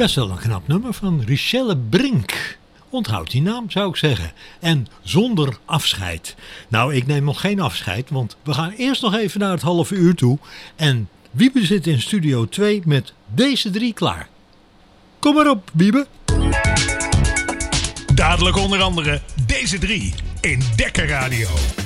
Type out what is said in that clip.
Best wel een knap nummer van Richelle Brink. Onthoud die naam, zou ik zeggen. En Zonder Afscheid. Nou, ik neem nog geen afscheid, want we gaan eerst nog even naar het halve uur toe. En Wiebe zit in studio 2 met deze 3 klaar. Kom maar op, Wiebe. Dadelijk onder andere deze 3 in Dekker Radio.